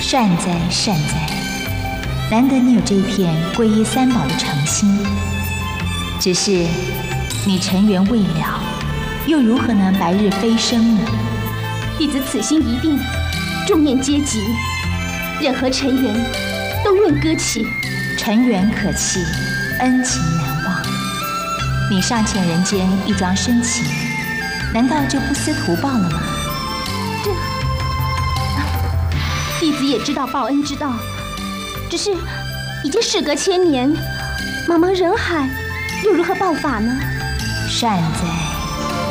善哉善哉，难得你有这一片皈依三宝的诚心。只是你尘缘未了，又如何能白日飞升呢？ 弟子此心一定，众念皆急，任何尘缘都愿割弃。 尘缘可弃，恩情难忘。你尚欠人间一桩深情，难道就不思图报了吗？ 弟子也知道报恩之道，只是已经事隔千年，茫茫人海，又如何报法呢？ 善哉